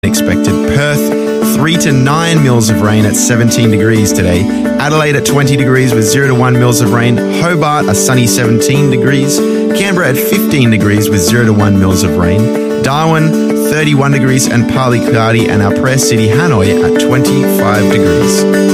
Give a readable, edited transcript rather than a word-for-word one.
expected. Perth, 3 to 9 mils of rain at 17 degrees today. Adelaide at 20 degrees with 0 to 1 mils of rain. Hobart, a sunny 17 degrees. Canberra at 15 degrees with 0 to 1 mils of rain. Darwin, 31 degrees and partly cloudy, and our prayer city, Hanoi, at 25 degrees.